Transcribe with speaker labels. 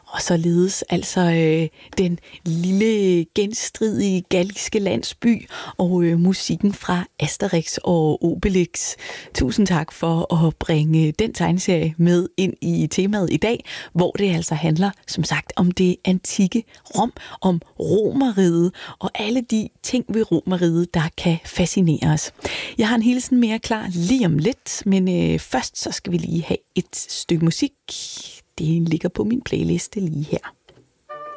Speaker 1: Og således altså den lille genstridige galliske landsby og musikken fra Asterix og Obelix. Tusind tak for at bringe den tegneserie med ind i temaet i dag, hvor det altså handler, som sagt, om det antikke Rom, om Romerriget og alle de ting ved Romerriget, der kan fascinere os. Jeg har en hilsen mere klar lige om lidt, men først så skal vi lige have et stykke musik. Det ligger på min playliste lige her.